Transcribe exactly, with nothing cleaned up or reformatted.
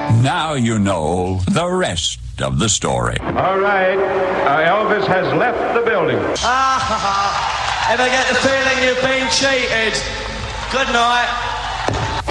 Now you know the rest of the story. All right, uh, Elvis has left the building. Ah, ever get the feeling you've been cheated? Good night.